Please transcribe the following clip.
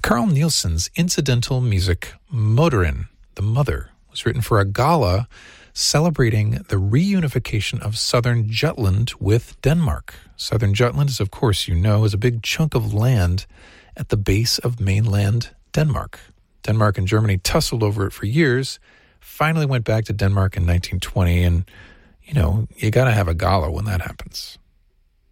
Carl Nielsen's incidental music, Motoren, The Mother, was written for a gala celebrating the reunification of southern Jutland with Denmark. Southern Jutland, as of course you know, is a big chunk of land at the base of mainland Denmark. Denmark and Germany tussled over it for years, finally went back to Denmark in 1920, and, you know, you got to have a gala when that happens.